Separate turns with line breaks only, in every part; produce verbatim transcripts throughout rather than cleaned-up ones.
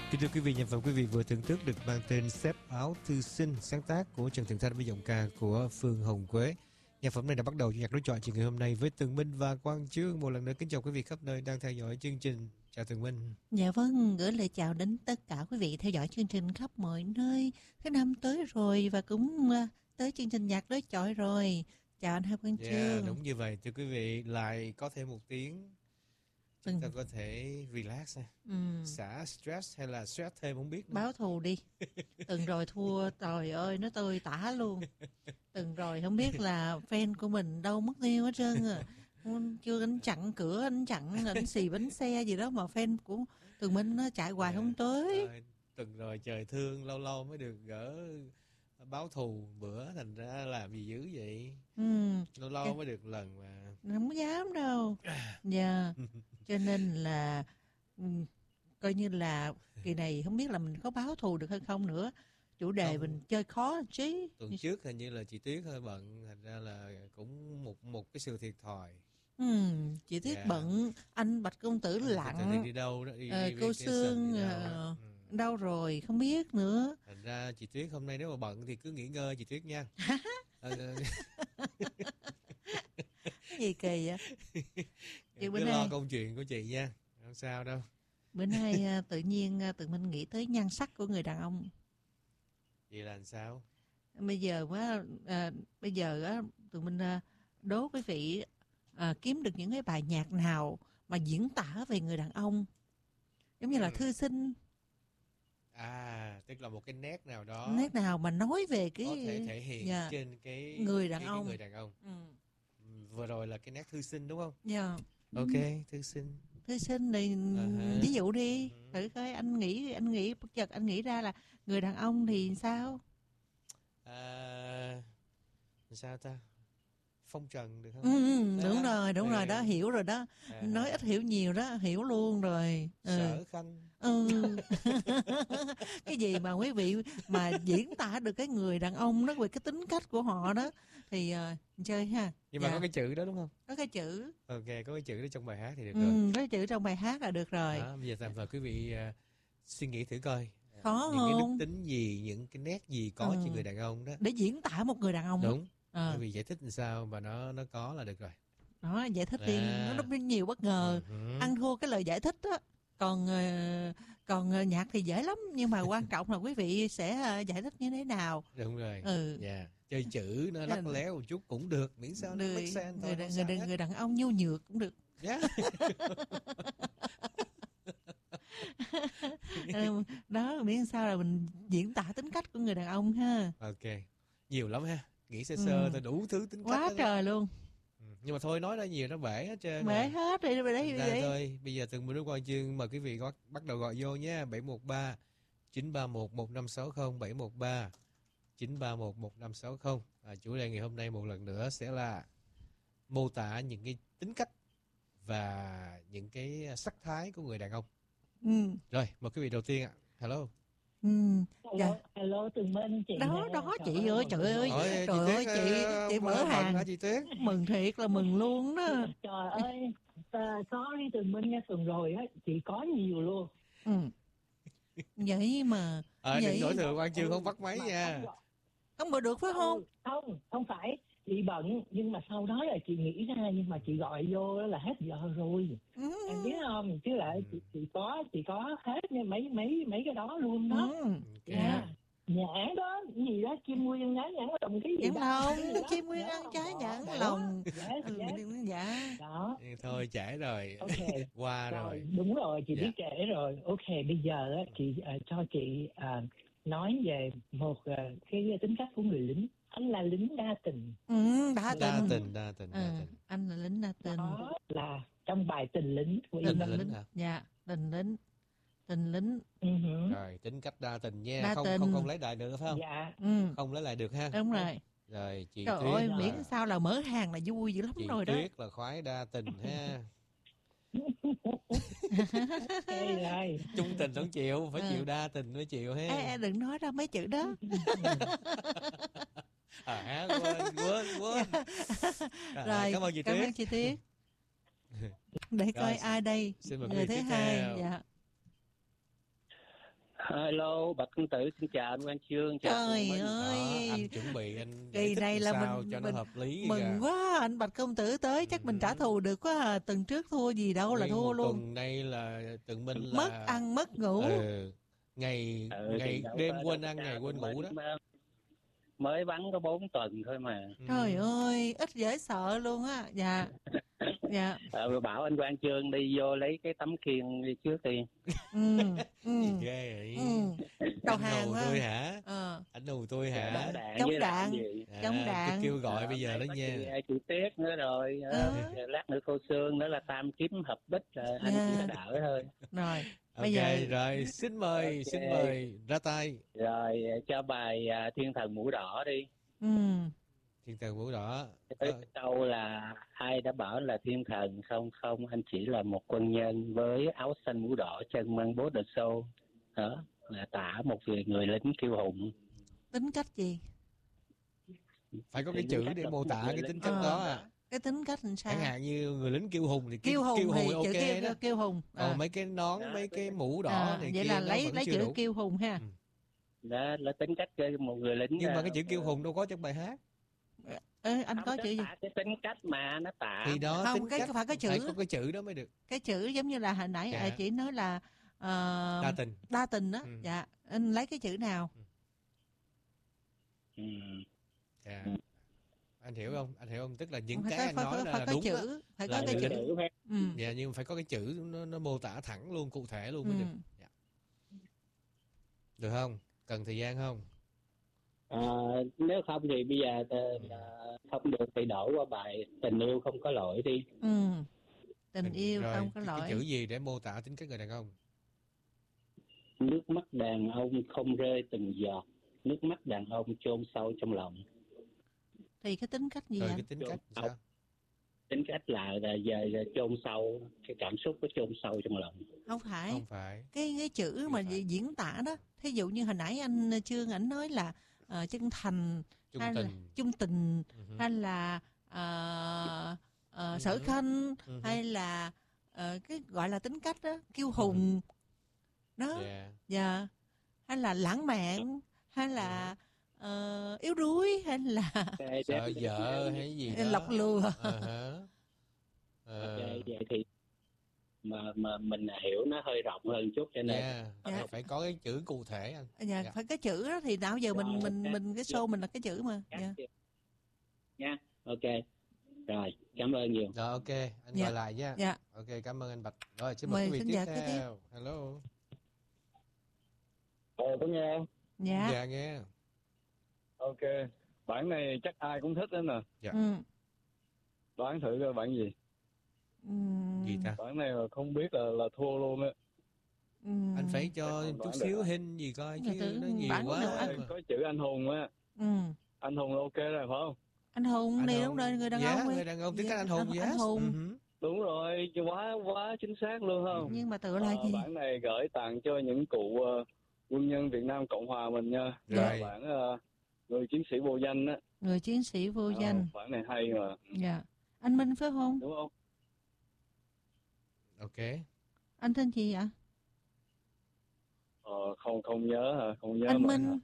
Kính thưa quý vị, nhạc phẩm quý vị vừa thưởng thức được mang tên Xếp Áo Thư Sinh, sáng tác của Trần Thượng Thanh với giọng ca của Phương Hồng Quế. Nhạc phẩm này đã bắt đầu nhạc đối chọi chị ngày hôm nay với Tường Minh và Quang Chương. Một lần nữa kính chào quý vị khắp nơi đang theo dõi chương trình. Chào Tường Minh.
Dạ vâng, gửi lời chào đến tất cả quý vị theo dõi chương trình khắp mọi nơi. Thứ năm tới rồi và cũng uh, tới chương trình nhạc đối chọi rồi. Chào anh hai Quang
Yeah,
Chương.
đúng như vậy. Thưa quý vị, lại có thêm một tiếng chúng
ừ.
ta có thể relax ha.
Ừ.
Xả stress hay là stress thêm không biết nữa.
Báo thù đi. Từng rồi thua, trời ơi, nó tơi tả luôn. Từng rồi không biết là fan của mình đâu mất tiêu hết trơn à. Chưa anh chặn cửa, anh chặn, anh xì bánh xe gì đó mà fan của Tường Minh nó chạy hoài
Yeah.
không tới.
Rồi, từng rồi trời thương, lâu lâu mới được gỡ báo thù, bữa thành ra làm gì dữ vậy.
Ừ.
Lâu lâu mới được lần mà.
Không dám đâu. Dạ. Yeah. Cho nên là um, coi như là kỳ này không biết là mình có báo thù được hay không nữa. Chủ đề không. Mình chơi khó chứ.
Tuần trước hình như là chị Tuyết hơi bận, thành ra là cũng một một cái sự thiệt thòi.
Ừ, chị Tuyết yeah. bận, anh Bạch Công Tử lặng.
Đi, đi đâu đó, đi,
ờ,
đi,
cô
đi
Sương đâu, ờ, ừ. đâu rồi không biết nữa.
Thành ra chị Tuyết hôm nay nếu mà bận thì cứ nghỉ ngơi chị Tuyết nha. ờ,
Cái gì kỳ vậy?
Cứ
bữa
lo
nay
công chuyện của chị nha, không sao đâu.
Bữa nay tự nhiên tự mình nghĩ tới nhan sắc của người đàn ông.
Vậy là làm sao?
Bây giờ quá à, bây giờ á tụi mình à, đố quý vị à, kiếm được những cái bài nhạc nào mà diễn tả về người đàn ông giống như ừ. là thư sinh.
À, tức là một cái nét nào đó.
Nét nào mà nói về cái
có thể thể hiện yeah. trên cái
người đàn
cái,
ông.
Cái người đàn ông.
Ừ.
Vừa rồi là cái nét thư sinh đúng không?
Dạ. Yeah.
Ok, thư sinh.
Thư sinh thì uh-huh. ví dụ đi, uh-huh. thử coi anh nghĩ anh nghĩ bất chợt anh nghĩ ra là người đàn ông thì sao?
À, sao ta? Phong trần được không?
Ừ, đó, đúng rồi, đúng ừ. rồi đó, hiểu rồi đó. À, nói ít hiểu nhiều đó, hiểu luôn rồi.
Sở ừ. Khanh.
Ừ. Cái gì mà quý vị mà diễn tả được cái người đàn ông đó về cái tính cách của họ đó thì uh, chơi ha.
Nhưng mà dạ. có cái chữ đó đúng không?
Có cái chữ.
Ok, có cái chữ đó trong bài hát thì được
ừ,
rồi.
Có cái chữ trong bài hát là được rồi.
Đó, bây giờ tạm thời quý vị uh, suy nghĩ thử coi.
Khó
những
không?
Những cái đức tính gì, những cái nét gì có ừ. trên người đàn ông đó.
Để diễn tả một người đàn ông.
Đúng.
À.
Quý vị giải thích làm sao mà nó nó có là được rồi.
Đó, giải thích đi, à. nó rất nhiều bất ngờ. Uh-huh. Ăn thua cái lời giải thích đó. Còn uh, còn uh, nhạc thì dễ lắm, nhưng mà quan trọng là quý vị sẽ uh, giải thích như thế nào.
Đúng rồi.
Ừ.
Yeah. Chơi chữ nó lắc léo một chút cũng được, miễn sao nó make sense thôi.
Người, người, người, người đàn ông nhu nhược cũng được.
Yeah.
ừ, đó, miễn sao là mình diễn tả tính cách của người đàn ông ha.
Ok, nhiều lắm ha. Nghĩ sơ sơ ừ. đủ thứ tính
quá
cách.
Quá trời luôn.
Ừ. Nhưng mà thôi nói ra nhiều nó bể hết trơn.
Bể rồi. Hết rồi đấy.
Ra thôi, bây giờ từng Minh Quang Chương mời quý vị có, bắt đầu gọi vô nhé. bảy một ba chín ba một một năm sáu không, bảy một ba chín ba một một năm sáu không. À, chủ đề ngày hôm nay một lần nữa sẽ là mô tả những cái tính cách và những cái sắc thái của người đàn ông.
Ừ.
Rồi, mời quý vị đầu tiên ạ. Hello.
Ừ.
Dạ. Hello, hello Tường Minh chị.
Đó
nè.
đó chị ơi, trời ơi.
Ôi,
trời
chị
ơi
Tuyết,
chị chị mở hàng
hả chị Tuyết?
Mừng thiệt là mừng luôn đó.
Trời ơi, sorry Tường Minh nha, tuần rồi á chị có nhiều luôn.
Ừ. Vậy mà
Ờ đừng đổi thừa Quang Chương không bắt máy nha.
Không,
không mở được phải không?
Không, không phải chị bận, nhưng mà sau đó là chị nghĩ ra, nhưng mà chị gọi vô là hết giờ rồi. Ừ. Em biết không, chứ lại ừ. chị, chị có chị có hết mấy mấy mấy cái đó luôn đó.
Ừ.
Yeah. Nhãn đó, gì đó, chim nguyên nhãn nhãn lòng cái gì
nhãn
đó.
Lòng, chim nguyên ăn trái nhãn lòng.
Yes,
ừ,
yes.
Dạ.
Đó.
Thôi trễ rồi.
Okay.
Qua rồi.
rồi. Đúng rồi, chị dạ. biết trễ rồi. Ok, bây giờ á, chị uh, cho chị uh, nói về một uh, cái tính cách của người lính. Anh là lính đa tình.
Ừ, đa tình.
Đa tình, đa tình, đa tình.
Ừ, anh là lính đa tình.
Đó là trong bài Tình lính của
Tình
Tình
lính, lính hả?
Dạ, tình lính. Tình lính.
Uh-huh.
Rồi, tính cách đa tình nha.
Đa
không
tình.
không không lấy lại được phải không?
Dạ.
Ừ.
Không lấy lại được ha.
Đúng rồi.
Rồi, chị
Trời
Tuyết.
ơi,
là...
miễn sao là mở hàng là vui dữ lắm
chị
rồi đó.
Chị Tuyết là khoái đa tình ha.
Okay, rồi.
Trung tình không chịu, phải
ừ.
chịu đa tình mới chịu ha.
Ê, đừng nói ra mấy chữ đó.
À, quên, quên, quên.
À, rồi, cảm ơn chị Tuyết. Cảm ơn chị Tuyết. Để coi rồi, ai đây?
xin mời
người thứ hai. Dạ.
Hello, bạch công tử, xin chào anh Quang Chương. Chào
Trời
Minh.
ơi,
đó, anh chuẩn bị anh
kỳ
giải thích
này là
sao
mình
cho
mình
nó hợp lý
mừng
kìa.
quá, anh Bạch công tử tới chắc mình trả thù được quá à. Tuần trước thua gì đâu là
Nguyên
thua
một
luôn.
tuần nay là Tường Minh là
Mất ăn mất ngủ.
ừ, ngày
Ừ,
ngày
thì đâu
đêm
có-
quên
đâu
ăn
có
ngày
sao,
quên
mới-
ngủ đó.
mới- Mới bắn có bốn tuần thôi mà.
Trời
Ừ.
ơi, ít dễ sợ luôn á. Dạ. Dạ.
Ờ, bảo anh Quang Chương đi vô lấy cái tấm khiên đi trước đi.
Ừ. Ừ.
Gì ghê vậy?
Ừ. Đầu
Anh
hàng
hù
quá.
tôi hả?
Ờ.
Anh hù tôi
Đỡ
hả?
đạn
Chống
với làm
đạn.
gì.
À,
Chống
tôi
đạn.
kêu gọi
Ờ,
bây giờ
nay
đó
có
nha.
chị, chị Tiết nữa rồi. Ờ,
Ừ.
lát nữa cô Sương nữa là tam kiếm hợp bích là anh chỉ
Dạ.
có đỡ thôi.
Rồi.
Ok,
Bây giờ
rồi xin mời,
Ok.
xin mời ra tay.
Rồi cho bài à, Thiên Thần Mũ Đỏ đi.
ừ.
Thiên thần mũ đỏ.
Cái
Ờ,
câu là ai đã bảo là thiên thần, không không, anh chỉ là một quân nhân với áo xanh mũ đỏ, chân mang bố đợt sâu. Đó là tả một người, người lính kiêu hùng.
Tính cách gì?
phải có cái
Tính
chữ
cách
để
là
mô
một
tả
người
cái
lính
tính
kiêu
cách
Ờ.
đó
hùng
à.
đó.
Cái tính cách làm sao?
Chẳng hạn như người lính kiêu hùng thì cái
Kiêu hùng
kiêu hùng
thì
thì
chữ
ok
kiêu,
đó.
kiêu hùng.
Còn
Ờ.
mấy cái nón,
Đó,
mấy cái
tính-
mũ đỏ
À,
này
vậy
kia
là
nó
lấy
vẫn
lấy
chưa
chữ
đủ.
kiêu hùng ha.
Ừ.
Đó là tính cách của một người lính.
Nhưng mà
à,
cái chữ kiêu
ờ,
hùng đâu có trong bài hát.
Ê, anh
không,
có
nó
chữ gì?
tả cái tính cách mà nó tả.
Thì đó
Không,
tính
cái
cách
phải có chữ.
phải có cái chữ đó mới được.
Cái chữ giống như là hồi nãy
Dạ.
à, chị nói là ờ,
Đa tình.
đa tình đó.
Ừ.
Dạ. Anh lấy cái chữ nào?
Ừ.
Dạ.
Ừ.
Anh hiểu không? Anh hiểu không? Tức là những
phải
cái
có,
anh
phải,
nói
phải,
ra
phải
là
có
đúng
chữ,
đó.
phải
Là
có cái
người
chữ.
lính. Phải-
Ừ.
Dạ, nhưng mà phải có cái chữ nó, nó mô tả thẳng luôn, cụ thể luôn mới
Ừ.
được. Dạ. Được không? Cần thời gian không?
À, nếu không thì bây giờ ờ, là không được thì đổi qua bài Tình Yêu Không Có Lỗi đi.
Ừ. Tình
Mình-
yêu
rồi,
không có
cái,
lỗi.
cái chữ gì để mô tả tính cách người đàn ông?
Nước mắt đàn ông không rơi từng giọt, nước mắt đàn ông chôn sâu trong lòng.
Thì cái tính cách gì
Rồi
anh?
cái tính
Chôn
cách
sâu.
sao?
Tính cách là, là giờ, giờ chôn sâu, cái cảm xúc có chôn sâu trong lòng.
Không phải.
Không phải.
Cái cái chữ
Không
mà
phải.
diễn tả đó. Thí dụ như hồi nãy anh Trương ảnh nói là ờ, chân thành,
Trung
hay là
tình.
chung tình,
Ừ.
hay là ờ, ờ,
Ừ.
sở khanh,
Ừ.
hay là ờ, cái gọi là tính cách đó, kiêu hùng đó.
Dạ.
Dạ. Hay là lãng mạn, hay là ờ, yếu đuối, hay là
Okay,
Sợ vợ hay gì đó.
lọc lừa.
Ờ hả. Ờ,
ok, vậy thì mà mà mình hiểu nó hơi rộng hơn chút cho nên
dạ.
Dạ.
Phải- Phải có cái chữ cụ thể anh.
Dạ,
Dạ.
phải cái chữ đó thì nào giờ mình
Rồi,
mình
ok.
mình cái show mình là cái chữ mà. Dạ.
nha. Ok, rồi cảm ơn nhiều.
Rồi ok, anh
Dạ.
gọi lại nha.
Dạ.
Ok, cảm ơn anh Bạch. Rồi xin
Mời
mời quý
khán
vị
giả
tiếp
kế tiếp.
theo. Hello.
Ờ, có nghe không?
Dạ.
Dạ nghe.
Ok. Bản này chắc ai cũng thích đó nè.
Dạ.
Ừ.
Đoán thử coi bản gì.
Ừ.
Gì ta?
Bản này mà không biết là là thua luôn á.
Ừ.
Anh phải cho
Chắc
chút
không
xíu
đoán được.
hình gì coi
Dạ,
chứ
tưởng
nó nhiều
bản
quá.
nào anh-
mà.
Có chữ anh hùng á.
Ừ.
Anh hùng là ok rồi phải không?
Anh hùng
Anh
đi
hùng.
đúng rồi, người đàn
Dạ,
ông đi.
người đàn ông tính
Dạ,
cách anh hùng.
anh-
Yes.
anh hùng.
Ừ hử.
Đúng rồi, chứ quá quá chính xác luôn không?
Nhưng mà tựa là
Ờ,
gì?
bản này gửi tặng cho những cụ ờ, quân nhân Việt Nam Cộng Hòa mình nha.
Rồi.
Là bản ờ, người chiến sĩ vô danh á.
Người chiến sĩ vô
Ờ,
danh.
bản này hay mà,
Dạ. Anh Minh phải không?
đúng không?
Ok.
Anh tên gì ạ?
Ờ, không không nhớ hả? Không nhớ
Anh
mà.
Minh.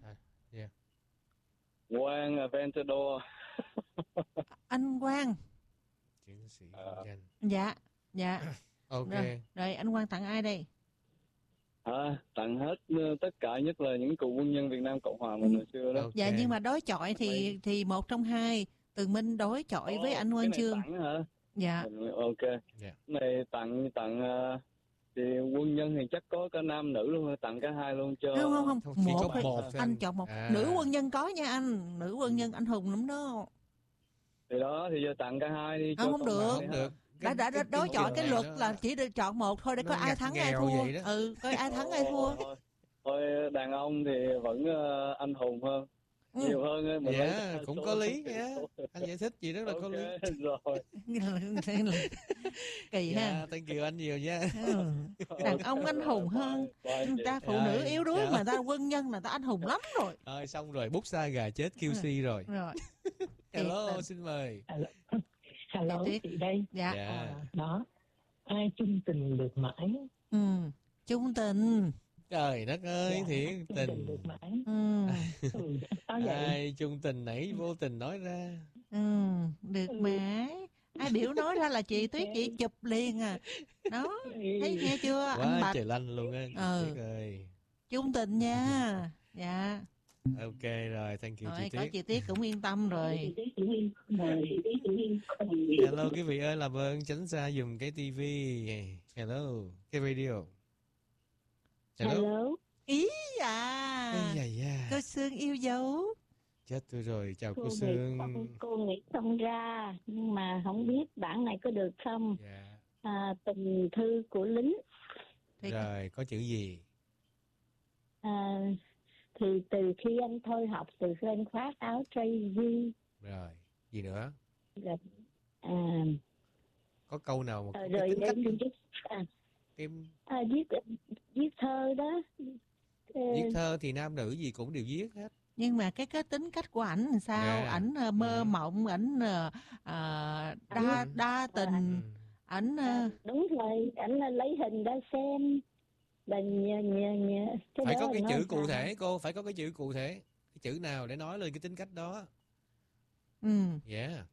Quang Aventador.
Anh Quang.
Chiến sĩ
Ờ.
vô danh.
Dạ. Dạ.
Ok.
Rồi. Rồi anh Quang tặng ai đây?
À, tặng hết ờ, tất cả, nhất là những cựu quân nhân Việt Nam Cộng Hòa mình
Ừ.
hồi xưa đó.
Ok.
Dạ, nhưng mà đối chọi thì thì một trong hai. Tường Minh đối chọi với
Ồ,
anh
cái
Quang
này
Chương.
tặng hả?
Dạ.
Mình- ok.
Dạ.
Cái này tặng tặng ờ, thì quân nhân thì chắc có cả nam nữ luôn, tặng cả hai luôn cho.
Không không không.
Không, chỉ
Một
có
thôi.
một thôi
Anh chọn một.
À.
Nữ quân nhân có nha anh. Nữ quân nhân anh hùng lắm đó.
Thì đó thì giờ tặng cả hai đi.
Không,
cho
không
cộng
được.
hòa
Không
đi ha.
được.
Đã, đã, đã đối chọi cái luật là chỉ được chọn một thôi để
nó
coi ai
ngặt
thắng ai
nghèo
thua.
vậy đó.
Ừ, coi ai thắng ai thua.
Thôi, thôi đàn ông thì vẫn ờ, anh hùng hơn,
Ừ.
nhiều hơn á. Mình
Dạ,
lấy
cũng
số-
có lý nha. Anh giải thích gì rất là có
Ok,
lý.
rồi.
Kỳ ha.
Dạ, thank you anh nhiều nha.
Ừ. Đàn ông anh hùng hơn.
Bye, bye
Người
chị.
ta phụ
Rồi,
nữ yếu đuối
dạ.
mà ta quân nhân là ta anh hùng lắm rồi.
Rồi xong rồi, bút sa gà chết Q C rồi.
Rồi.
Hello,
Thiệt
xin mời.
Hello,
Chị Tuyết.
chị đây.
Dạ.
Dạ.
À, đó, ai chung tình được mãi.
Ừ. Chung tình.
Trời đất ơi,
Dạ,
thiệt
chung tình
tình.
được mãi.
Ừ.
Ừ, sao vậy?
Ai chung tình nãy vô tình nói ra.
Ừ, được
Ừ.
mãi. Ai biểu nói ra là chị Tuyết chị chụp liền à. Đó, thấy nghe chưa anh
Quá
Bạch?
trời lanh luôn á.
Ừ.
Tuyết ơi.
Chung tình nha. Dạ.
Ok rồi, thank you chị
Rồi có
Tuyết.
chị Tuyết cũng yên tâm rồi.
Hello quý vị ơi, làm ơn tránh xa dùm cái tivi. Hello, cái radio. Hello.
Hello.
Ý
Ây
à.
da da.
Cô Sương yêu dấu.
Chết tôi rồi, chào cô,
Cô nghĩ
Sương.
xong, cô nghĩ xong ra nhưng mà không biết bản này có được không.
Dạ.
À, tình thư của lính.
Thì
Rồi, có chữ gì?
À, thì từ khi anh thôi học, từ khi anh khoác áo Tracy.
Rồi, gì nữa?
Rồi, à,
Có câu nào mà có
rồi,
cái
rồi
tính cách
em đi viết, à,
em
à, viết viết thơ đó. Ờ,
viết thơ thì nam nữ gì cũng đều viết hết.
nhưng mà cái cái tính cách của ảnh làm sao?
Dạ.
Ảnh ờ, mơ
Ừ.
mộng, ảnh ờ, ờ, đa
Ừ.
đa tình,
Ừ.
ảnh ờ,
à, đúng rồi, anh là lấy hình ra xem. Là nhờ, nhờ, nhờ. Cái
Phải
đó
có cái
nó
chữ
sao?
cụ thể cô, phải có cái chữ cụ thể. Cái chữ nào để nói lên cái tính cách đó.
ừ.
Yeah.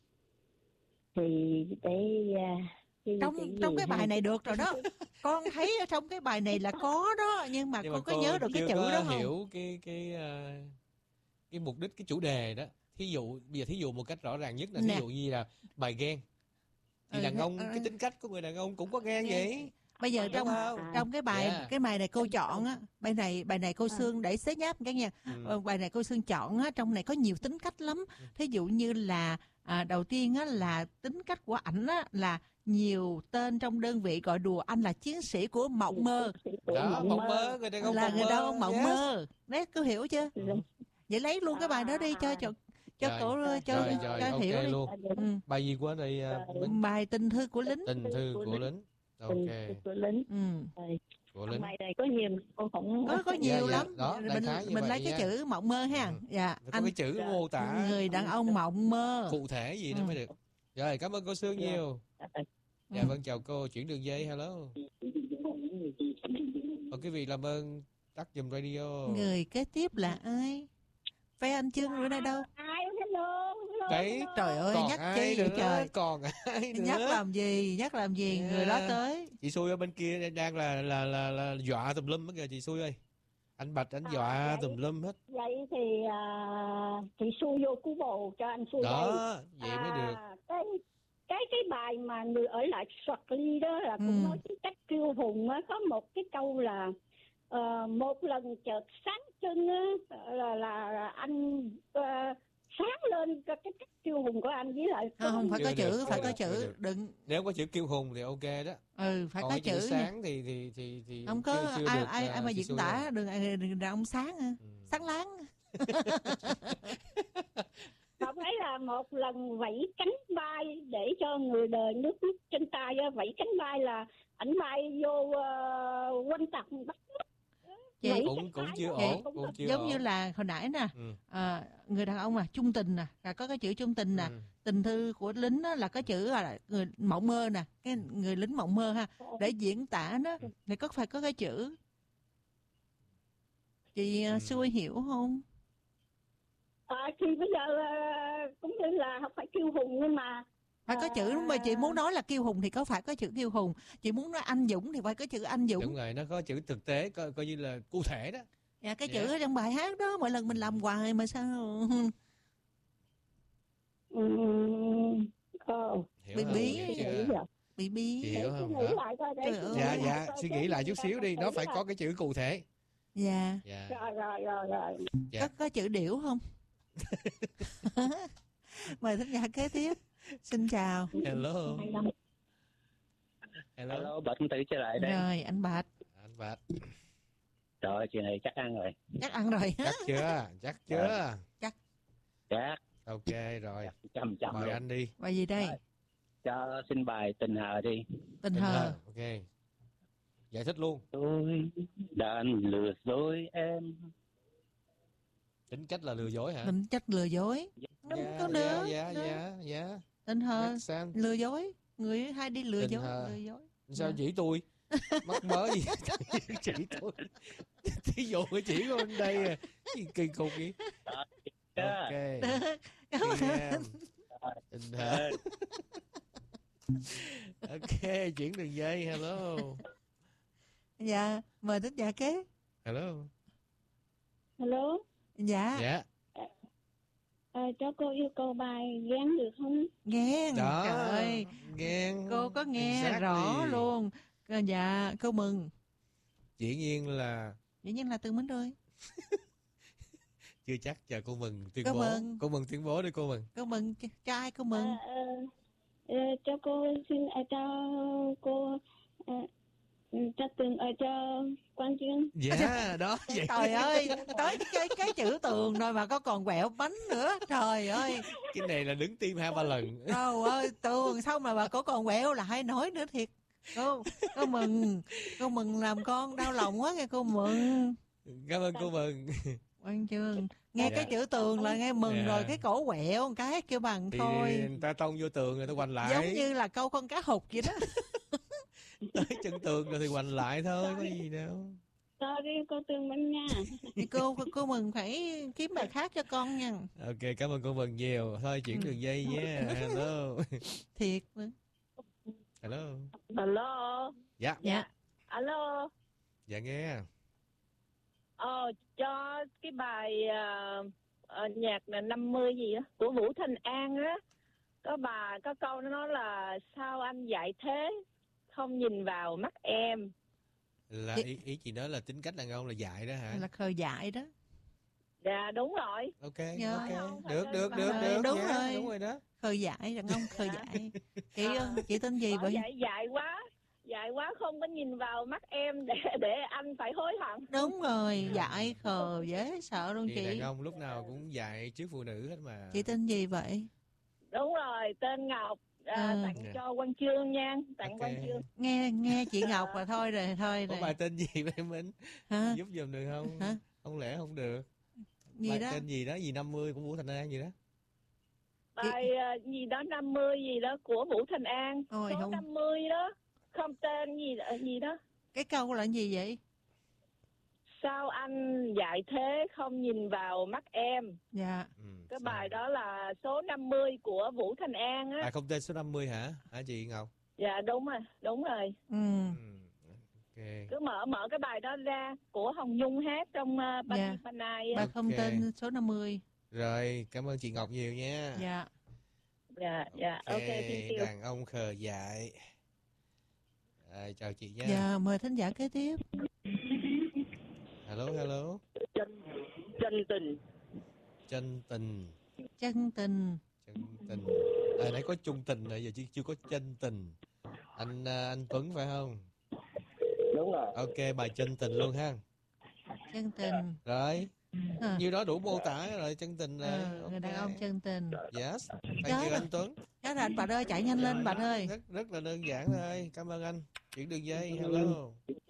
Thì để à, cái,
Trong
cái
trong
gì
cái
ha?
bài này được rồi đó. Con thấy ở trong cái bài này là có đó, nhưng mà
Nhưng
cô
mà
có
cô
nhớ được cái
chưa
chữ
có
đó không?
hiểu cái cái ờ, cái mục đích, cái chủ đề đó. Thí dụ bây giờ thí dụ một cách rõ ràng nhất là thí
Nè.
dụ như là bài ghen. Thì
Ừ,
đàn ông,
ừ.
cái tính cách của người đàn ông cũng có ghen
Ghen.
vậy.
Bây giờ
Đúng
trong
không?
trong cái bài
Yeah.
cái bài này cô chọn á, bài này bài này cô Sương để xếp nháp cái nha.
Ừ.
Ờ, bài này cô Sương chọn á, trong này có nhiều tính cách lắm. Thí dụ như là à, đầu tiên á là tính cách của ảnh á là nhiều tên trong đơn vị gọi đùa anh là chiến sĩ của mộng mơ.
Đó, mộng mơ, người đàn ông
Là
mộng
người
mơ.
đàn ông mộng
Yes.
mơ. Đấy, cô hiểu chưa?
Ừ.
Vậy lấy luôn cái bài đó đi cho cho cho
Rồi,
cổ cho
rồi, rồi,
cho
ok
hiểu đi.
luôn.
Ừ.
Bài gì của anh đây? uh, Bính?
Bài tình thư của lính.
Tình thư của lính. Ok,
Tình của lính.
Ừ.
Rồi.
của lính.
Bài này có nhiều con không
Có có
Dạ,
nhiều
dạ,
lắm.
đó, đại
mình
khái như
mình
vậy
lấy cái
nha.
chữ mộng mơ ha.
Ừ.
Dạ,
Phải có
anh
cái chữ mô tả
người đàn ông mộng mơ.
cụ thể gì nó
Ừ.
mới được. Rồi, cảm ơn cô Sương
Dạ.
nhiều. Dạ
Ừ.
vâng, chào cô, chuyển đường dây, hello. Ờ, quý vị làm ơn tắt giùm radio.
Người kế tiếp là ai? Phải anh Trương bữa nay đâu?
Ai hello, hello.
Đấy,
Trời ơi,
còn
nhắc
ai
chi vậy
nữa,
trời?
còn ai nữa.
Nhắc làm gì? Nhắc làm gì?
Yeah.
Người đó tới.
Chị Xui ở bên kia đang là là là, là dọa tùm lum hết kìa chị Xui ơi. Anh Bạch anh dọa
À, vậy-
tùm lum hết.
Vậy thì à, chị xui vô cứu bồ cho anh xui đây.
Đó, vậy mới
À,
được.
Cái cái cái bài mà người ở lại soạt ly đó là cũng
Ừ.
nói cái cách kiêu hùng á, có một cái câu là ờ, một lần chợt sáng trưng á, là, là là anh ờ, sáng lên cái cái cách kiêu hùng của anh với lại
À, không phải
Chưa
có
được,
chữ,
chưa
phải có
được, chưa
chữ.
được.
Đừng.
Nếu có chữ kiêu hùng thì ok đó.
Ừ, phải
Còn
có
cái chữ
chữ nha.
sáng thì thì thì thì
Không có
chưa, chưa
ai
được,
ai
uh,
ai mà
chị
diễn
Xui
tả
ơi.
đừng đừng đàn ông sáng ha.
Ừ.
Sáng láng.
Không phải là một lần vẫy cánh bay để cho người đời nước nước trên tay á, vẫy cánh bay là ảnh bay vô uh, quanh tặc bắt
Chị
vẫy
Cũng
cánh
cũng
bay
chưa
đó,
ổn,
cũng
cũng
được.
chưa
giống
ổn.
như là hồi nãy nè,
Ừ.
à, người đàn ông là chung tình nè, là có cái chữ chung tình nè.
Ừ.
Tình thư của lính á, là có chữ là người mộng mơ nè, cái người lính mộng mơ ha, để diễn tả nó thì có phải có cái chữ. Chị
Ừ.
uh, Xui hiểu không?
À, thì bây giờ uh, cũng như là không phải kiêu hùng nhưng mà
Phải có chữ, đúng mà chị muốn nói là kiêu hùng thì có phải có chữ kiêu hùng, chị muốn nói anh dũng thì phải có chữ anh
Đúng
dũng.
rồi, nó có chữ thực tế, coi, coi như là cụ thể đó.
Dạ, cái
Dạ.
chữ ở trong bài hát đó mỗi lần mình làm hoài mà sao
um, oh,
Hiểu
Bị
không?
bí.
Hiểu
nghĩ
chưa?
rồi.
bị bí.
Chị hiểu không?
Nghĩ
Đó.
lại coi để
Trời ơi.
Dạ,
suy nghĩ
dạ,
lại coi
suy
cái
nghĩ lại
gì
chút xíu đi,
ra
nó phải
là-
có cái chữ cụ thể.
Dạ.
Dạ.
rồi rồi rồi rồi
Dạ.
Có có chữ điểu không? Mời thính giả kế tiếp. Xin chào.
Hello.
Hay lắm.
Hello.
Alo, Bạch Tử trở lại đây.
Rồi anh Bạch
Anh Bạch.
Rồi, chuyện này chắc ăn rồi.
chắc ăn rồi.
Chắc chưa? Chắc chưa?
Chắc
Ok rồi.
chầm chầm
Mời
luôn.
anh đi.
Bài gì đây?
Cho xin bài Tình Hờ đi.
Tình
Tình
hờ.
hờ. Ok. Giải thích luôn.
Tôi đã lừa dối em.
Tính cách là lừa dối hả?
Mình chắc lừa dối. Không
Dạ,
có
dạ,
được.
dạ,
Được.
dạ, dạ.
Tình hờ.
Make sense.
Lừa dối. Người hay đi lừa
Tình
dối.
hờ.
Lừa dối.
Sao
Dạ.
chỉ tôi? Mắc mớ gì chỉ tôi. Thí dụ cái chỉ của bên đây à. Gì kỳ cục vậy. Ok.
Được. Cảm ơn.
Em. Tình hả? Ok, chuyển đường dây. Hello.
Dạ, mời thính giả kế.
Hello.
Hello.
Dạ.
Dạ.
À, cho cô yêu cầu bài ghen được không?
Ghen.
Đó.
Trời ơi.
Ghen.
Cô có nghe
Exactly.
rõ luôn. Dạ, cô mừng.
Dĩ nhiên là
Dĩ nhiên là Tư Minh ơi.
chưa chắc, chờ cô mừng tuyên
Cô
bố.
mừng.
Cô mừng tuyên bố đi cô mừng.
Cô mừng ch- cho ai cô mừng?
À, à, à, cho cô xin à, cho cô à, cho từng à, cho Quang Chương.
Dạ, đó vậy.
Trời ơi, tới cái cái chữ tường rồi mà có còn quẹo bánh nữa. Trời ơi.
Cái này là đứng tim hai ba lần.
Trời ơi, tường xong mà bà có còn quẹo lại nói nữa thiệt. Cô, cô mừng. Cô mừng làm con đau lòng quá nghe cô mừng.
Cảm ơn cô mừng.
Quang Chương, nghe
Dạ.
cái chữ tường là nghe mừng
Dạ.
rồi, cái cổ quẹo một cái kêu bằng
Thì
thôi.
người ta tông vô tường rồi ta quành lại.
Giống như là câu con cá hụt vậy đó.
Tới chân tường rồi thì quành lại thôi, có gì đâu.
Sorry cô Tường Minh nha.
Thì cô cô mừng phải kiếm bài khác cho con nha.
Ok, cảm ơn cô mừng nhiều. Thôi chuyển
Ừ.
đường dây nhé. Hello.
Thiệt.
Hello.
Alo.
Dạ.
Dạ.
Alo.
Dạ nghe.
Ờ, cho cái bài uh, uh, nhạc là năm mươi gì á của Vũ Thành An á, có bà có câu nó nói là sao anh dạy thế, không nhìn vào mắt em.
Là ý, ý chị nói là tính cách đàn ông là dại đó hả?
Là khơi dại đó.
Dạ đúng rồi.
Ok,
Dạ.
ok. Được, được,
Bà
được,
ơi,
được.
đúng
dạ,
rồi.
Đúng rồi đó.
Khơi dại, đàn ông khơi dại. Chị
À,
chị tên gì
Bảo
vậy?
dạy dạy quá, dạy quá không có nhìn vào mắt em để để anh phải hối hận.
Đúng rồi, dại khờ dễ sợ luôn
Thì đàn
chị.
ông lúc nào cũng dại trước phụ nữ hết mà.
Chị tên gì vậy?
Đúng rồi, tên Ngọc. À,
À.
tặng
Dạ.
cho Quang Chương nha, tặng
Ok.
Quang Chương.
Nghe nghe chị Ngọc là thôi rồi, thôi
Có
rồi.
bài tên gì vậy Minh?
Hả?
Giúp giùm được không?
Hả?
Không lẽ không được?
Gì
Bài
đó?
tên gì đó, gì năm mươi của Vũ Thành An gì đó?
Bài à, gì đó năm mươi gì đó của Vũ Thành An.
Ôi,
Số
không.
năm mươi đó, không tên gì đó, gì đó.
Cái câu là gì vậy?
Sao anh dạy thế không nhìn vào mắt em.
Dạ.
Ừ,
Cái
sao?
bài đó là số năm mươi của Vũ Thành An á.
Bài không tên số năm mươi hả? Hả chị Ngọc?
Dạ đúng rồi, đúng rồi.
Ừ.
Ừ. Ok.
Cứ mở mở cái bài đó ra của Hồng Nhung hát trong uh, Bani
Dạ.
Panay
Bà
á.
không
Ok.
tên số năm mươi.
Rồi, cảm ơn chị Ngọc nhiều nha.
Dạ.
Dạ, dạ, ok, thank you.
Đàn ông khờ dại. Rồi, chào chị nha.
Dạ, mời thính giả kế tiếp.
Hello, hello.
Chân, chân tình.
Chân tình.
Chân tình.
Chân tình. À, nãy có chung tình rồi, giờ chưa, chưa có chân tình. Anh à, anh Tuấn phải không?
Đúng rồi.
Ok, bài chân tình luôn ha.
Chân tình.
Rồi,
À.
như đó đủ mô tả rồi, chân tình rồi.
Ờ, người đàn ông chân tình.
Yes,
Chết
thank you
rồi.
anh Tuấn.
Chết rồi anh Bạch ơi, chạy nhanh lên Bạch ơi.
Rất rất là đơn giản thôi. Cảm ơn anh. Chuyển đường dây. Hello.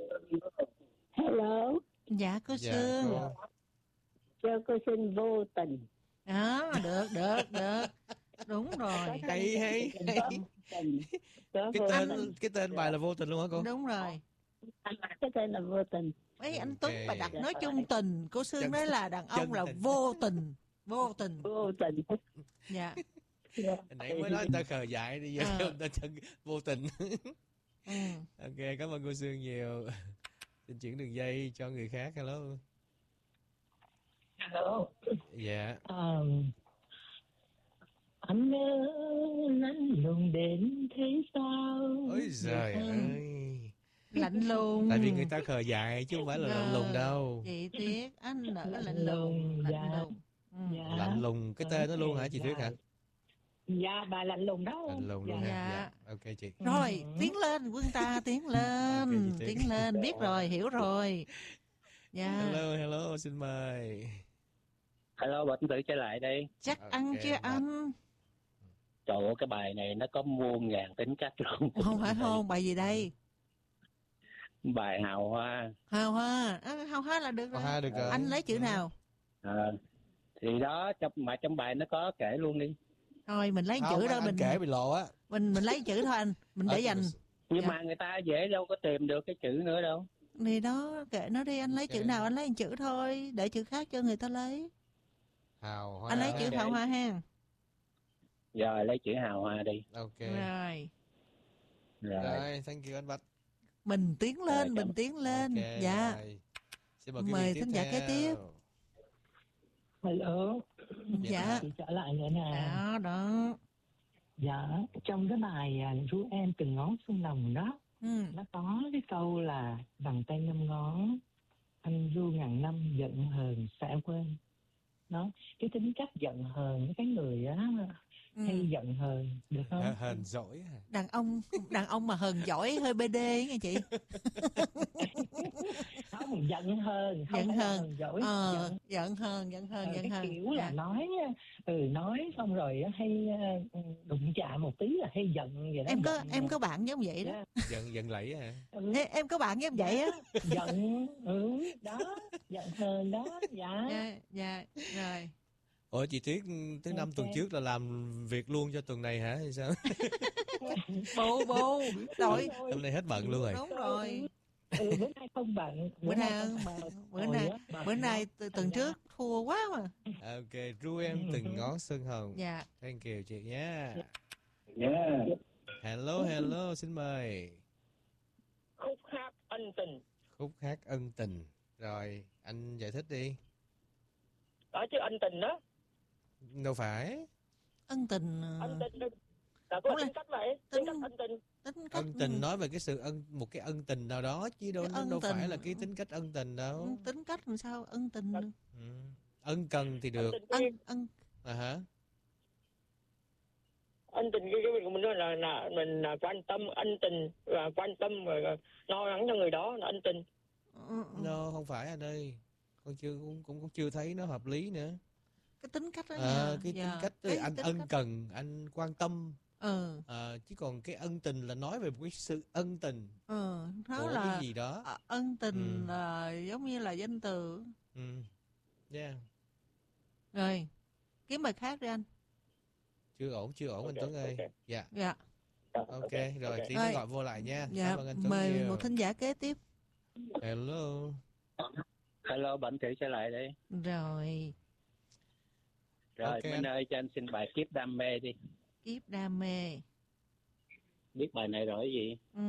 Hello,
Dạ cô
Dạ,
Sương.
cô.
cho cô xin vô tình.
Đó, được, được, được. Đúng rồi.
Hay hay hay.
Tình. Có
Cái
vô
tên
tình.
cái tên bài là vô tình luôn hả cô?
Đúng rồi.
Cái tên là vô tình.
Mấy anh
Ok.
Tuấn bà đặt nói chung tình. Cô Sương
Chân-
nói là đàn ông
chân
là
tình.
vô tình. Vô tình.
Vô tình.
Dạ.
Hồi nãy mới nói người ta khờ dại, đi giờ
Ờ.
người ta chân vô tình.
Ừ.
Ok, cảm ơn cô Sương nhiều. Xin chuyển đường dây cho người khác. Hello.
Hello.
Dạ.
Um, anh nhớ lạnh lùng đến thế sao?
Ôi giời ơi.
Lạnh lùng.
Tại vì người ta khờ dại chứ không phải là lạnh lùng đâu.
Chị Tuyết, anh nở lạnh
Lạnh
lùng.
lùng,
Lạnh
dạ.
lùng. Ừ.
Dạ.
Lạnh lùng cái tên nó luôn hả chị Tuyết hả?
Dạ, bà lạnh lùng đó.
Lạnh lùng luôn
Dạ.
ha. Dạ. Ok chị.
Rồi, tiến lên quân ta, tiến lên.
Ok, chị Tuyết.
Tiến lên, biết rồi, hiểu rồi. Dạ.
Hello, hello, xin mời.
Hello, Bạch Tử trở lại đây.
Chắc
Ok,
ăn chưa
mà-
anh?
Trời ơi, cái bài này nó có muôn ngàn tính cách luôn.
Không phải không, bài gì đây?
Bài Hào Hoa.
Hào hoa. À, hào hoa là được rồi.
Ha, được rồi.
Anh lấy chữ nào?
À, thì đó, trong, mà trong bài nó có kể luôn đi.
Thôi mình lấy
Không,
chữ đó
anh
mình
kể bị lộ á.
mình mình lấy chữ thôi anh, mình để
Ờ,
dành.
Nhưng
Dạ.
mà người ta dễ đâu có tìm được cái chữ nữa đâu.
Thì đó, kệ nó đi, anh lấy
Ok.
chữ nào anh lấy một chữ thôi, để chữ khác cho người ta lấy.
Hào hoa.
Anh lấy chữ
Ok.
hào hoa ha.
Rồi lấy chữ hào hoa đi.
Ok.
Rồi,
Rồi.
Rồi, thank you anh Bách.
mình tiến lên,
Rồi,
mình
cảm-
tiến lên.
Ok,
Dạ.
rồi. Xin mời quý
Mời
vị
thính
tiếp
giả kế
theo.
tiếp.
Hello,
Dạ.
chị trở lại nữa nè.
Đó, đó.
Dạ, trong cái bài à, ru em từng ngón xuân lòng đó,
Ừ.
nó có cái câu là vòng tay năm ngón, anh ru ngàn năm giận hờn sẽ quên. Đó, cái tính cách giận hờn, cái người á
Ừ.
hay giận hờn, được không?
Hờn- Hờn giỏi hả?
Đàn ông, đàn ông mà hờn giỏi hơi bê đê nghe chị.
Không, giận hờn, không
Giận
phải là
hờn.
hờn giỏi,
Ờ,
giận
giận hờn, giận hờn,
Ờ,
giận
cái
hờn.
kiểu là
Dạ.
nói ừ nói xong rồi á, hay ờ, đụng chạm một tí là hay giận vậy đó.
Em có
giận,
em có bạn giống vậy đó.
dạ,
Giận giận lẫy hả?
ừ,
Ê, em có bạn giống vậy á.
giận ừ đó, giận hờn đó. Dạ.
Dạ, dạ, rồi.
Ủa chị Tuyết thứ năm
Ok.
tuần trước là làm việc luôn cho tuần này hả hay sao?
Bù bù đổi.
Đúng rồi.
Hôm nay hết bận luôn rồi.
Đúng rồi.
Ừ, bữa nay không bận.
Bữa
nay
nay
không
bận, bữa
Hồi
nay
á, bận
bữa nay
lắm.
từ
Thành
tuần
ra-
trước thua quá mà.
Ok, ru em từng ngón xuân hồng.
Dạ.
Thank you chị nhé.
Yeah.
Hello, hello, xin mời.
Khúc hát ân tình.
Khúc hát ân tình. Rồi, anh giải thích đi.
Đó chứ ân tình đó.
Đâu phải.
Ân tình. ờ,
Ân tình là có
Không là-
tính cách vậy.
tính-
Tính cách ân tình.
Tính cách.
Ân tình nói về cái sự ân một cái ân tình nào đó chứ đâu
Cái
nó
ân
đâu
tình.
phải là cái tính cách ân tình đâu.
Ừ, tính cách làm sao ân tình.
Ừ. Ân cần thì
Ân
được.
tình cái,
Ân ân
À hả?
ân tình cái, cái mình nói là, là mình là quan tâm ân tình và quan tâm và lo lắng cho người đó là ân tình.
ừ, ừ.
No, không phải anh ơi. Con chưa cũng cũng, cũng chưa thấy nó hợp lý nữa.
Cái tính cách đó
À,
nha.
cái
Dạ.
tính cách
Cái
anh
tính
ân
cách.
cần, anh quan tâm.
Ừ,
À, chứ còn cái ân tình là nói về một cái sự ân tình
ừ, nó
của
là
cái gì đó.
ờ, ân tình
Ừ.
là giống như là danh từ.
Ừ. Yeah.
Rồi, kiếm bài khác đi anh.
Chưa ổn, chưa ổn
Ok,
anh Tuấn ơi.
ok.
Dạ.
Dạ.
Ok, rồi tí
Rồi.
nữa gọi vô lại nha.
Dạ,
Cảm ơn anh Tuấn
mời
nhiều.
một thính giả kế tiếp.
Hello.
Hello, Bảnh Thủy trở lại đây.
Rồi,
Rồi,
Ok
Minh
anh.
ơi, cho anh xin bài Kiếp Đam Mê đi.
kiếp đam mê.
Biết bài này rồi cái gì?
Ừ.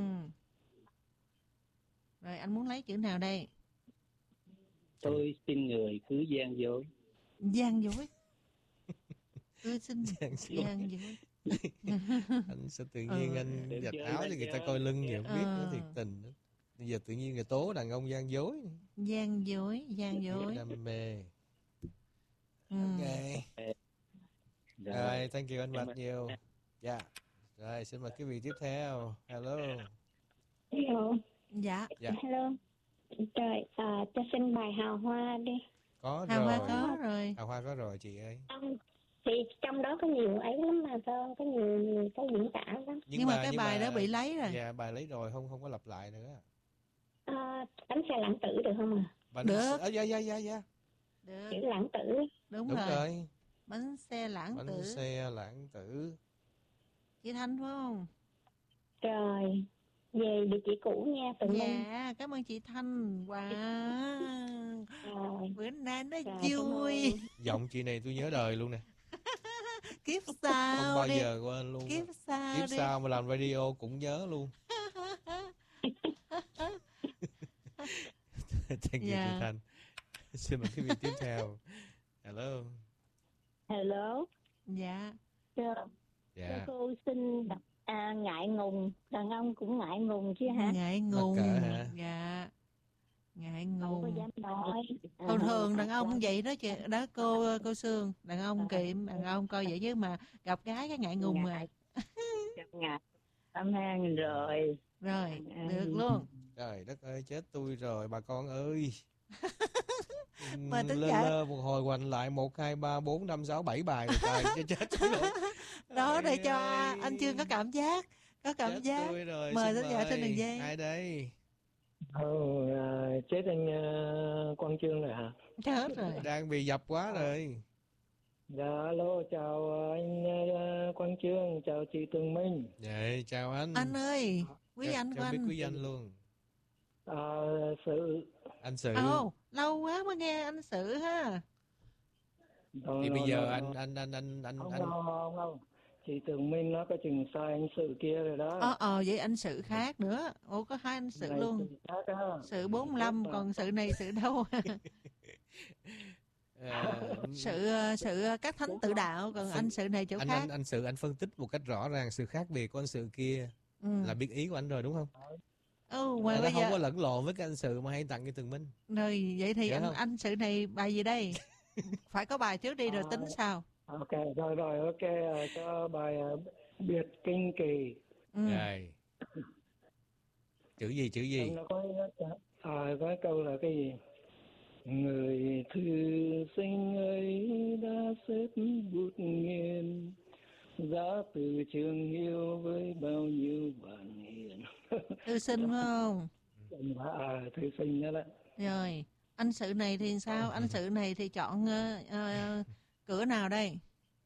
Rồi, anh muốn lấy chữ nào đây?
Tôi xin người cứ gian dối.
Gian dối. Tôi xin
Gian dối.
gian dối.
Anh sao tự nhiên
Ừ.
anh
Được
giặt
chưa,
áo cho
được
người ta
chưa?
coi lưng vậy không biết
Ờ.
nó thiệt tình nữa. Bây giờ tự nhiên người tố đàn ông gian dối.
Gian dối, gian dối.
Đam mê.
Ừ.
Ok.
Rồi.
Rồi, thank you anh
Cảm
Bạch
ơn.
nhiều. Dạ. Rồi, xin mời quý vị tiếp theo. Hello.
Hello,
Dạ,
Dạ.
hello. Trời, à, cho xin bài Hào Hoa đi.
Có
Hào Hoa
rồi.
có rồi.
Hào Hoa có rồi chị ơi.
Ông, thì trong đó có nhiều ấy lắm mà sao có nhiều, nhiều cái diễn tả lắm.
Nhưng, mà cái bài đó bị lấy rồi.
Dạ, bài lấy rồi, không không có lặp lại nữa.
À, bánh xe lãng tử được không à?
Bánh
Được.
À, dạ dạ dạ dạ.
Được,
Chữ lãng tử.
đúng,
Đúng
rồi.
rồi.
Bánh xe lãng
Bánh
tử.
xe lãng tử.
Chị Thanh phải không?
Rồi, về địa chỉ cũ nha, Tùng Minh.
Dạ, cảm ơn chị Thanh. Wow.
Rồi,
Bữa nay nó
rồi, cảm
vui.
ơn.
Giọng chị này tôi nhớ đời luôn nè.
Kiếp
Không
sau
bao
đi.
giờ quên luôn.
Kiếp sau
Kiếp
đi.
sau mà làm radio cũng nhớ luôn. Thank you
Dạ.
chị Thanh. Xin mời quý vị tiếp theo. Hello.
Hello.
Dạ.
Cho,
Dạ.
cho cô xin đọc à, ngại ngùng. Đàn ông cũng ngại ngùng chứ hả?
Ngại
Mặc
ngùng.
kệ hả?
Dạ. Ngại
Không có
ngùng.
dám nói. À,
Thường thường đàn ông
lắm.
vậy đó chị, đó cô cô Sương, đàn ông kiệm, đàn ông coi vậy chứ mà gặp gái cái ngại ngùng mà.
Ngại. Ngại. Tâm hang rồi.
Rồi, được luôn.
Trời đất ơi, chết tôi rồi bà con ơi.
Mà tính
Lơ
giả-
lơ một hồi hoành lại một, hai, ba, bốn, năm, sáu, bảy bài rồi trời, chết, chết tôi rồi.
Đó để
Trời
cho
ơi.
anh Chương có cảm giác, có cảm
Chết
giác.
tôi rồi,
Mời
xin
thính giả trên đường dây.
Ai đây?
Ừ, à, chết anh uh, Quang Trương rồi hả?
Chết rồi.
Đang bị dập quá rồi.
Dạ, alo, chào anh uh, Quang Trương, chào chị Tường Minh.
Vậy chào anh.
Anh ơi, Quý
Cho-
anh của
cho biết
anh.
quý danh luôn.
Ờ, sự
Anh Sự.
Ồ, lâu quá mới nghe anh Sự ha.
Đâu,
Thì bây
đâu,
giờ
đâu,
anh
đâu.
anh anh anh anh
Không,
anh
không, không, không. Chị Tường Minh nó có chừng sai anh Sự kia rồi đó.
Ờ, ờ, vậy anh Sự khác nữa. Ủa, có hai anh Sự
Này
luôn.
Sự khác á.
Sự bốn mươi lăm,
Khác mà.
còn Sự này Sự đâu?
ờ,
Sự ờ, Sự ờ, các thánh tự đạo, còn anh Sự này chỗ
anh
khác.
anh anh Sự anh phân tích một cách rõ ràng sự khác biệt của anh Sự kia
Ừ.
là biết ý của anh rồi đúng không?
Ừ, mà
Nó
bây
không
giờ
có lẫn lộn với cái anh Sự mà hay tặng cho Tường Minh.
rồi vậy thì
Dạ
anh
không?
anh Sự này bài gì đây? Phải có bài trước đi rồi tính sau.
Ok, rồi rồi, ok, ờ, cho bài ờ, biệt kinh kỳ.
Ừ.
Rồi. Chữ gì chữ gì?
Nó có à, có câu là cái gì? Người thư sinh ấy đã xếp bút nghiền, giá từ trường yêu với bao nhiêu bản hiền.
Thư sinh phải không?
À, thư sinh đó đó.
Rồi, anh Sự này thì sao? Anh Sự này thì chọn ờ, ờ, cửa nào đây?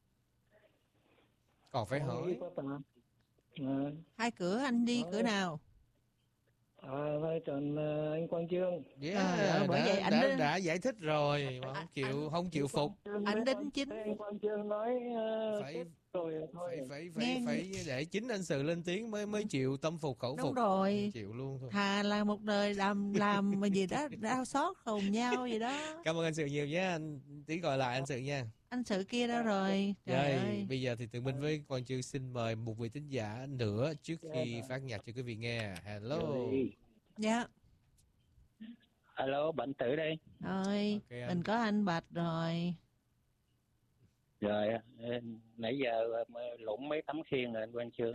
Còn phải hỏi.
Có tà. À,
Hai cửa anh đi
Hỏi.
cửa nào?
à, vai tròn ờ, anh Quang Chương.
Yeah,
Trời ơi, bởi
đã,
vậy anh
đã,
đến-
đã giải thích rồi mà không chịu không chịu phục.
Anh đính chính.
Anh Quang Chương nói uh,
Phải
rồi thôi.
phải phải phải
Nghe-
phải để chính anh Sự lên tiếng mới mới chịu tâm phục khẩu
Đúng
phục.
rồi.
Chịu luôn thôi.
Thà là một đời làm làm mà gì đó đau xót hồn nhau gì đó.
Cảm ơn anh Sự nhiều nhé. Anh tí gọi lại anh Sự nha.
Anh Sự kia đâu rồi? Trời
Rồi,
ơi.
bây giờ thì Tường Minh với Quang Chương xin mời một vị thính giả nữa trước khi phát nhạc cho quý vị nghe. Hello.
Rồi.
Dạ.
Alo, bệnh tử đây.
Rồi,
Ok anh.
mình có anh Bạch rồi.
Rồi, ờ, nãy giờ ờ, lụng mấy tấm khiên rồi anh Quang Chương.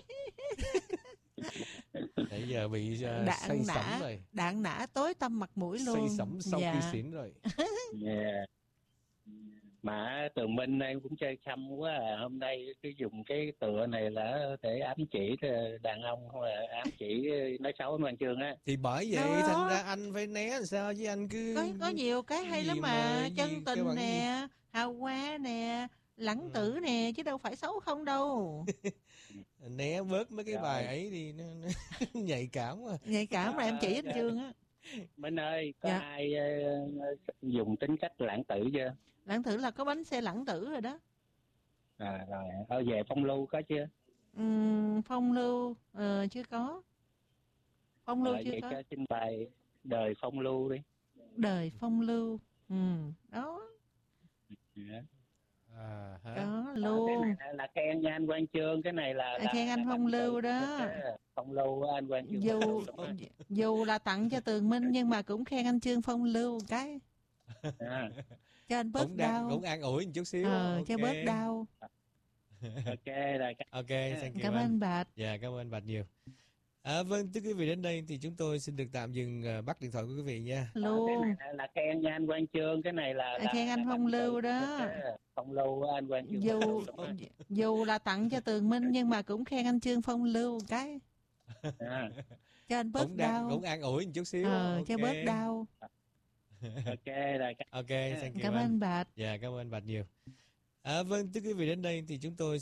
Nãy giờ bị uh,
Đạn
say
nã.
sẩm rồi.
Đạn nã tối tăm mặt mũi luôn.
Say sẩm sau
Dạ.
khi xỉn rồi.
Yeah. Mà Tường Minh em cũng chơi khăm quá à. Hôm nay cái dùng cái tựa này là để ám chỉ đàn ông không là ám chỉ nói xấu anh Quang Chương á.
Thì bởi vậy
Đâu đó.
thành ra anh phải né làm sao chứ anh cứ
Có, có nhiều cái hay
gì
lắm
mà
mà.
gì,
Chân
cái
tình
bản gì?
nè, hào hoa nè, lãng
Ừ.
tử nè, chứ đâu phải xấu không đâu.
né bớt mấy cái
Rồi.
bài ấy đi nó, nó nhạy cảm quá.
Nhạy cảm là em chỉ anh
Dạ.
Chương á.
Minh ơi, có
Dạ.
ai ờ, dùng tính cách lãng tử chưa?
Lãng tử là có bánh xe lãng tử rồi đó.
À rồi, ở về phong lưu có chưa?
Ừm, phong lưu ờ, chưa có. Phong lưu
Ờ,
chưa
vậy
có.
cho xin bài đời phong lưu đi.
Đời phong lưu. Ừ, đó,
Dạ.
À, hả?
đó
Ờ, cái
luôn.
này là, là khen nha anh Quang Chương, cái này là,
À,
là
khen anh
là
phong
bạn
lưu
tự
đó.
thích á. Phong lưu á, anh Quang Chương.
Dù
Phong lưu lắm á.
dù là tặng cho Tường Minh nhưng mà cũng khen anh Chương phong lưu một cái
À,
cho anh bớt
Cũng đang
đau.
cũng an ủi một chút xíu.
Ờ,
Ok.
cho bớt đau.
ok rồi.
Ok, thank you
Cảm ơn
anh.
anh Bạch.
Dạ, cảm ơn anh Bạch nhiều. À, vâng, thưa quý vị, đến đây thì chúng tôi xin được tạm dừng uh, bắt điện thoại của quý vị nha.
Cái
Luôn.
này là, là khen nha anh Quang Chương, cái này là,
À,
là
khen anh
là
phong
bạn tự
lưu đó.
thích á. Phong lưu á, anh Quang Chương.
Dù
Phong lưu lắm á.
dù là tặng cho Tường Minh nhưng mà cũng khen anh Chương phong lưu một cái
À,
cho anh bớt
Cũng đang
đau.
cũng an ủi một chút xíu.
Ờ,
Ok.
cho bớt đau.
ok rồi.
Ok, thank you
Cảm ơn
anh.
anh Bạch.
Dạ, cảm ơn anh Bạch nhiều. À, vâng, thưa quý vị, đến đây thì chúng tôi